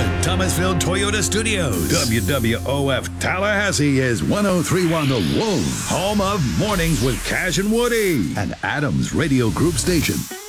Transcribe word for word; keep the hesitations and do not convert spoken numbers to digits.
the Thomasville Toyota Studios. W W O F Tallahassee is one oh three point one The Wolf, home of Mornings with Cash and Woody, an Adams Radio Group station.